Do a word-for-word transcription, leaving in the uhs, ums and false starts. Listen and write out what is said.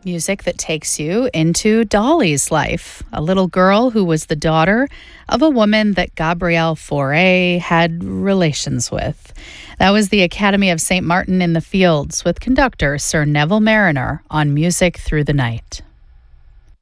Music that takes you into Dolly's life, a little girl who was the daughter of a woman that Gabrielle Fauré had relations with. That was the Academy of Saint Martin in the Fields with conductor Sir Neville Mariner on Music Through the Night.